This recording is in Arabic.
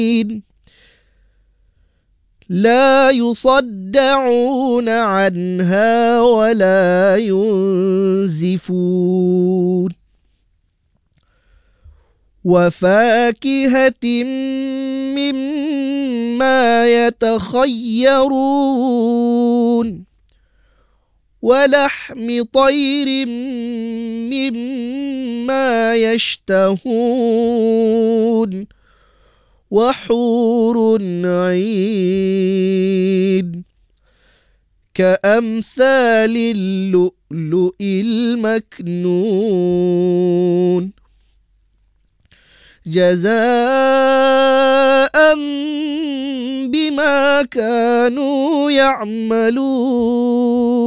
لا يصدعون عنها ولا ينزفون وفاكهة مما يتخيرون ولحم طير مما يشتهون وحور عين كأمثال اللؤلؤ المكنون جزاء بما كانوا يعملون